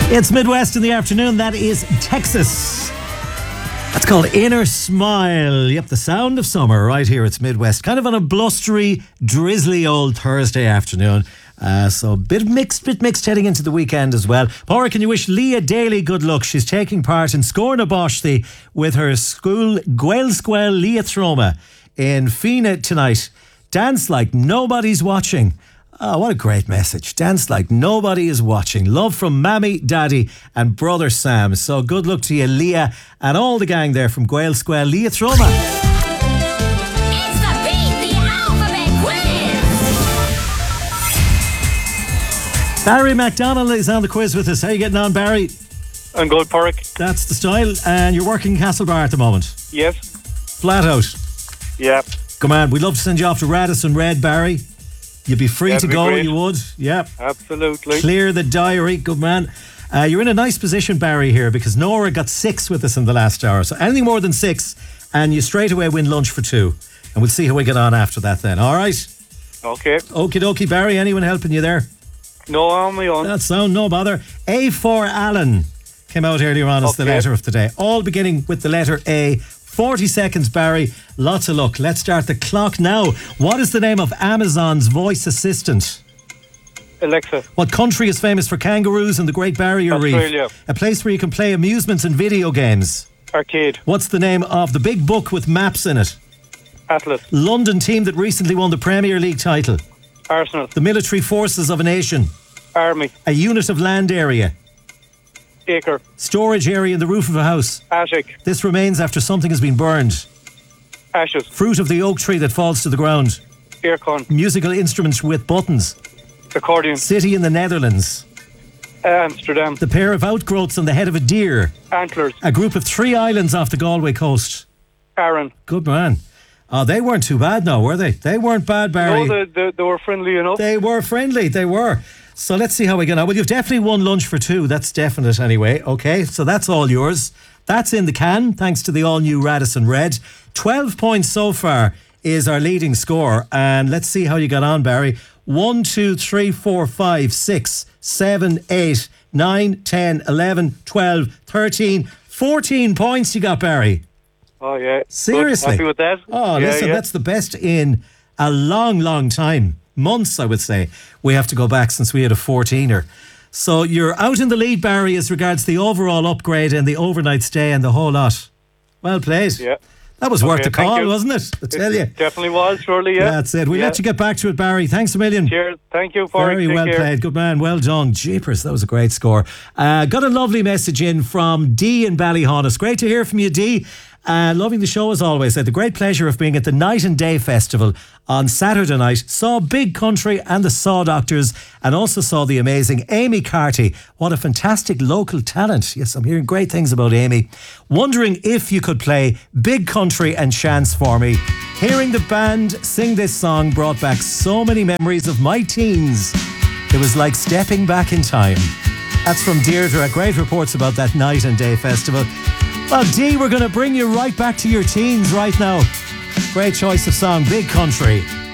It's Midwest in the afternoon. That is Texas. That's called Inner Smile. Yep, the sound of summer right here. It's Midwest. Kind of on a blustery, drizzly old Thursday afternoon. So a bit mixed heading into the weekend as well. Paura, can you wish Leah Daly good luck? She's taking part in Scorna Boshti with her school Gael Square Leah Throma in Fina tonight. Dance like nobody's watching. Oh, what a great message. Dance like nobody is watching. Love from Mammy, Daddy and Brother Sam. So good luck to you, Leah, and all the gang there from Gael Square Leah Throma. It's the Beat the Alphabet Quiz. Barry McDonald is on the quiz with us. How are you getting on, Barry? I'm good, Porrick. That's the style. And you're working in Castlebar at the moment? Yes. Flat out? Yeah. Come on, we'd love to send you off to Radisson Red, Barry. You'd be free to go, you would. Yep. Absolutely. Clear the diary. Good man. You're in a nice position, Barry, here, because Nora got 6 with us in the last hour. So anything more than 6, and you straight away win lunch for 2. And we'll see how we get on after that then. All right? Okay. Okie dokie, Barry. Anyone helping you there? No, on my own. That sound, no bother. A for Alan came out earlier on as the letter of the day. All beginning with the letter A. 40 seconds, Barry. Lots of luck. Let's start the clock now. What is the name of Amazon's voice assistant? Alexa. What country is famous for kangaroos and the Great Barrier Reef? Australia. A place where you can play amusements and video games. Arcade. What's the name of the big book with maps in it? Atlas. London team that recently won the Premier League title. Arsenal. The military forces of a nation. Army. A unit of land area. Acre. Storage area in the roof of a house. Attic. This remains after something has been burned. Ashes. Fruit of the oak tree that falls to the ground. Aircon. Musical instruments with buttons. Accordion. City in the Netherlands. Amsterdam. The pair of outgrowths on the head of a deer. Antlers. A group of 3 islands off the Galway coast. Arran. Good man. Oh, they weren't too bad now, were they? They weren't bad, Barry. No, they were friendly enough. They were friendly, they were. So let's see how we get on. Well, you've definitely won lunch for 2. That's definite anyway. Okay, so that's all yours. That's in the can, thanks to the all-new Radisson Red. 12 points so far is our leading score. And let's see how you got on, Barry. 1, 2, 3, 4, 5, 6, 7, 8, 9, 10, 11, 12, 13, 14 points you got, Barry. Oh, yeah. Seriously? Good. Happy with that? Oh, yeah, listen, that's the best in a long, long time. Months, I would say. We have to go back since we had a 14er. So you're out in the lead, Barry, as regards the overall upgrade and the overnight stay and the whole lot. Well played. Yeah. That was worth the thank call, you. wasn't it? I tell you. Definitely was, surely, yeah. That's it. We'll let you get back to it, Barry. Thanks a million. Cheers. Thank you for Very well played. Good man. Well done. Jeepers, that was a great score. Got a lovely message in from Dee in Ballyhonus. Great to hear from you, Dee. Loving the show as always. I had the great pleasure of being at the Night and Day Festival on Saturday night. Saw Big Country and the Saw Doctors, and also saw the amazing Amy Carty. What a fantastic local talent. Yes, I'm hearing great things about Amy. Wondering if you could play Big Country and Chance for me. Hearing the band sing this song brought back so many memories of my teens. It was like stepping back in time. That's from Deirdre. Great reports about that Night and Day Festival. Well, Dee, we're going to bring you right back to your teens right now. Great choice of song, Big Country.